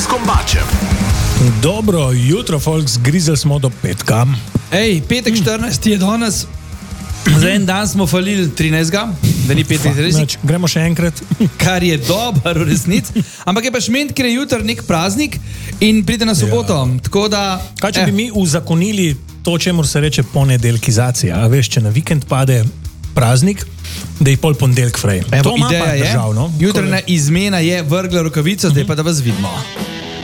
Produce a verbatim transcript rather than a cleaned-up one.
Gombačem. Dobro jutro, folks, grizeli smo do petka. Ej, petek štirinajsti je danes. Za en dan smo falili trinajstega, da ni petnajst, gremo še enkrat. Kar je dobro v resnici. Ampak je pa šment, ker je jutr nek praznik in pride na soboto. Ja. Tako da... Kaj, če eh. bi mi uzakonili to, čemu se reče ponedeljkizacija? A veš, če na vikend pade praznik, da je pol ponedeljk frej. Evo, ideja je, držav, no? Jutrna izmena je vrgla rokavico, zdaj pa da vas vidimo.